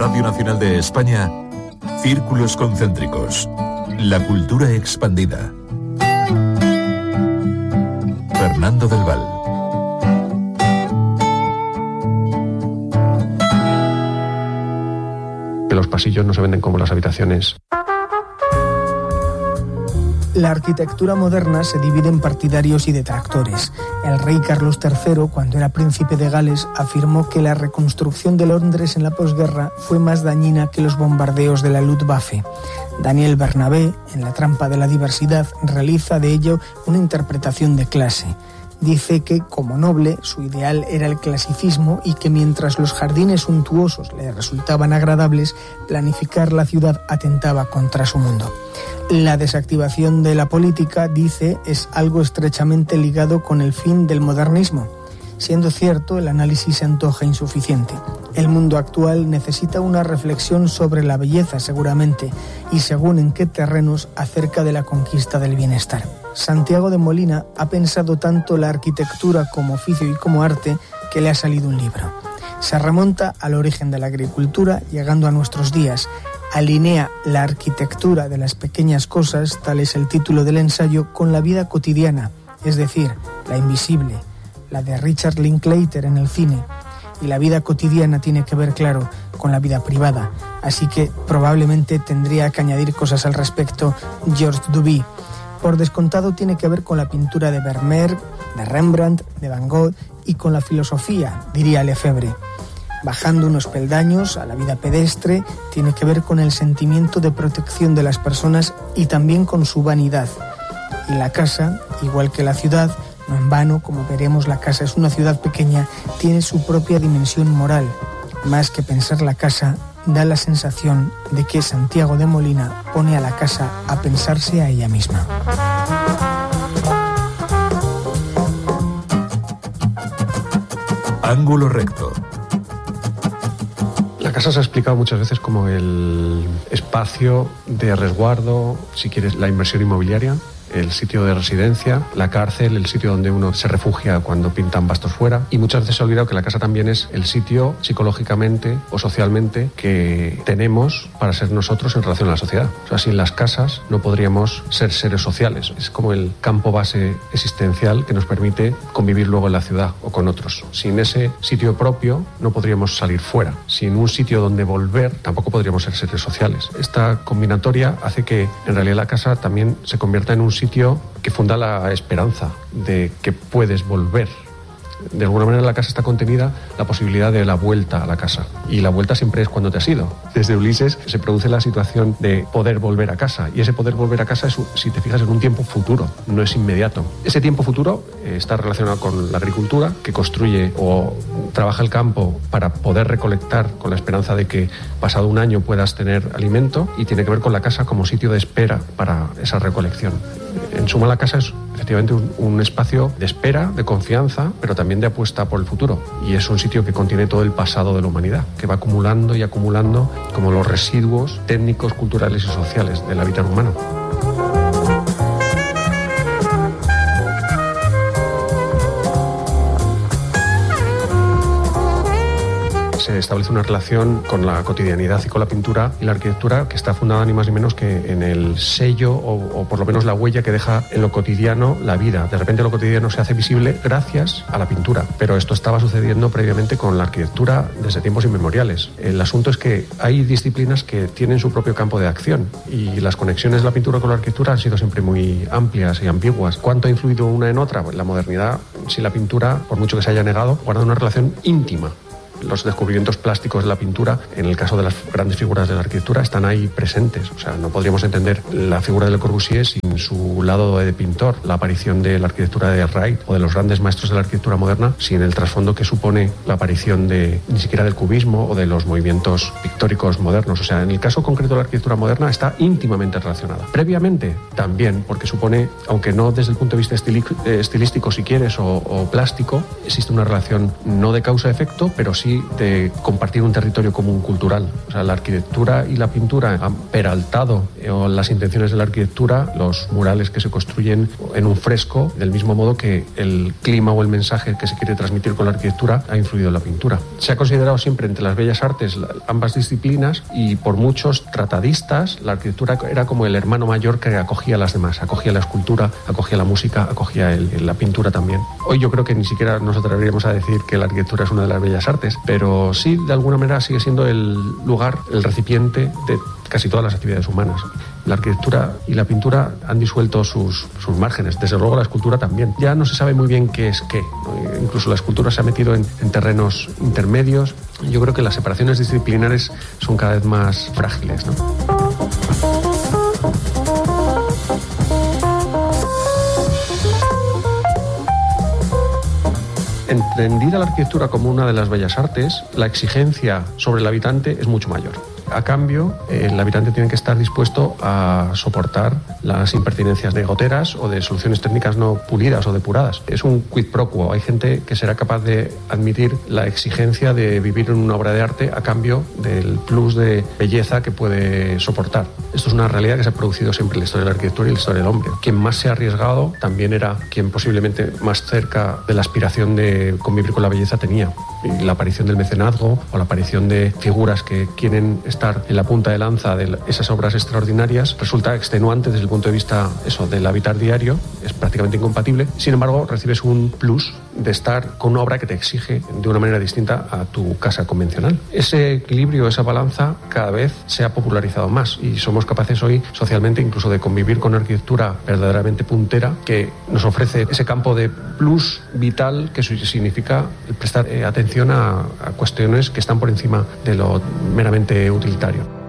Radio Nacional de España, Círculos Concéntricos. La cultura expandida. Fernando del Val. Que los pasillos no se venden como las habitaciones. La arquitectura moderna se divide en partidarios y detractores. El rey Carlos III, cuando era príncipe de Gales, afirmó que la reconstrucción de Londres en la posguerra fue más dañina que los bombardeos de la Luftwaffe. Daniel Bernabé, en La trampa de la diversidad, realiza de ello una interpretación de clase. Dice que, como noble, su ideal era el clasicismo y que mientras los jardines suntuosos le resultaban agradables, planificar la ciudad atentaba contra su mundo. La desactivación de la política, dice, es algo estrechamente ligado con el fin del modernismo. Siendo cierto, el análisis se antoja insuficiente. El mundo actual necesita una reflexión sobre la belleza, seguramente, y según en qué terrenos, acerca de la conquista del bienestar. Santiago de Molina ha pensado tanto la arquitectura como oficio y como arte que le ha salido un libro. Se remonta al origen de la agricultura, llegando a nuestros días. Alinea la arquitectura de las pequeñas cosas, tal es el título del ensayo, con la vida cotidiana, es decir, la invisible, la de Richard Linklater en el cine. Y la vida cotidiana tiene que ver, claro, con la vida privada. Así que probablemente tendría que añadir cosas al respecto Georges Duby. Por descontado tiene que ver con la pintura de Vermeer, de Rembrandt, de Van Gogh y con la filosofía, diría Lefebvre. Bajando unos peldaños a la vida pedestre, tiene que ver con el sentimiento de protección de las personas y también con su vanidad. Y la casa, igual que la ciudad, no en vano, como veremos, la casa es una ciudad pequeña, tiene su propia dimensión moral. Más que pensar la casa, da la sensación de que Santiago de Molina pone a la casa a pensarse a ella misma. Ángulo recto. La casa se ha explicado muchas veces como el espacio de resguardo, si quieres, la inversión inmobiliaria, el sitio de residencia, la cárcel, el sitio donde uno se refugia cuando pintan bastos fuera. Y muchas veces se ha olvidado que la casa también es el sitio psicológicamente o socialmente que tenemos para ser nosotros en relación a la sociedad. O sea, sin las casas no podríamos ser seres sociales. Es como el campo base existencial que nos permite convivir luego en la ciudad o con otros. Sin ese sitio propio no podríamos salir fuera. Sin un sitio donde volver tampoco podríamos ser seres sociales. Esta combinatoria hace que en realidad la casa también se convierta en un sitio que funda la esperanza de que puedes volver. De alguna manera en la casa está contenida la posibilidad de la vuelta a la casa. Y la vuelta siempre es cuando te has ido. Desde Ulises se produce la situación de poder volver a casa. Y ese poder volver a casa es, si te fijas, en un tiempo futuro, no es inmediato. Ese tiempo futuro está relacionado con la agricultura, que construye o trabaja el campo para poder recolectar con la esperanza de que pasado un año puedas tener alimento, y tiene que ver con la casa como sitio de espera para esa recolección. En suma, la casa es efectivamente un espacio de espera, de confianza, pero también de apuesta por el futuro. Y es un sitio que contiene todo el pasado de la humanidad, que va acumulando y acumulando como los residuos técnicos, culturales y sociales del hábitat humano. Se establece una relación con la cotidianidad y con la pintura y la arquitectura que está fundada ni más ni menos que en el sello o por lo menos la huella que deja en lo cotidiano la vida. De repente lo cotidiano se hace visible gracias a la pintura, pero esto estaba sucediendo previamente con la arquitectura desde tiempos inmemoriales. El asunto es que hay disciplinas que tienen su propio campo de acción y las conexiones de la pintura con la arquitectura han sido siempre muy amplias y ambiguas. ¿Cuánto ha influido una en otra? Pues la modernidad, si la pintura, por mucho que se haya negado, guarda una relación íntima. Los descubrimientos plásticos de la pintura, en el caso de las grandes figuras de la arquitectura, están ahí presentes. O sea, no podríamos entender la figura de Le Corbusier sin su lado de pintor, la aparición de la arquitectura de Wright o de los grandes maestros de la arquitectura moderna, sin el trasfondo que supone la aparición de ni siquiera del cubismo o de los movimientos pictóricos modernos. O sea, en el caso concreto de la arquitectura moderna está íntimamente relacionada. Previamente también, porque supone, aunque no desde el punto de vista estilístico, si quieres, o plástico, existe una relación no de causa-efecto, pero sí sí de compartir un territorio común cultural. O sea, la arquitectura y la pintura han peraltado las intenciones de la arquitectura, los murales que se construyen en un fresco, del mismo modo que el clima o el mensaje que se quiere transmitir con la arquitectura ha influido en la pintura. Se ha considerado siempre entre las bellas artes ambas disciplinas y por muchos tratadistas la arquitectura era como el hermano mayor que acogía a las demás, acogía la escultura, acogía la música, acogía la pintura también. Hoy yo creo que ni siquiera nos atreveríamos a decir que la arquitectura es una de las bellas artes, pero sí, de alguna manera sigue siendo el lugar, el recipiente de casi todas las actividades humanas. La arquitectura y la pintura han disuelto sus márgenes, desde luego la escultura también. Ya no se sabe muy bien qué es qué, ¿no? Incluso la escultura se ha metido en terrenos intermedios. Yo creo que las separaciones disciplinares son cada vez más frágiles, ¿no? Entendida la arquitectura como una de las bellas artes, la exigencia sobre el habitante es mucho mayor. A cambio, el habitante tiene que estar dispuesto a soportar las impertinencias de goteras o de soluciones técnicas no pulidas o depuradas. Es un quid pro quo. Hay gente que será capaz de admitir la exigencia de vivir en una obra de arte a cambio del plus de belleza que puede soportar. Esto es una realidad que se ha producido siempre en la historia de la arquitectura y en la historia del hombre. Quien más se ha arriesgado también era quien posiblemente más cerca de la aspiración de convivir con la belleza tenía. Y la aparición del mecenazgo o la aparición de figuras que quieren estar en la punta de lanza de esas obras extraordinarias resulta extenuante desde el punto de vista del habitar diario, es prácticamente incompatible. Sin embargo, recibes un plus de estar con una obra que te exige de una manera distinta a tu casa convencional. Ese equilibrio, esa balanza, cada vez se ha popularizado más y somos capaces hoy socialmente incluso de convivir con una arquitectura verdaderamente puntera que nos ofrece ese campo de plus vital que significa prestar atención a cuestiones que están por encima de lo meramente utilitario.